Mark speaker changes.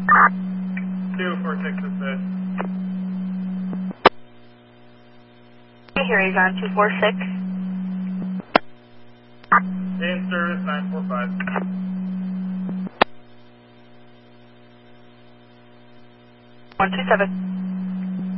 Speaker 1: Two for Texas Bed.
Speaker 2: Here he's on 246.
Speaker 1: In service 945.
Speaker 2: 127.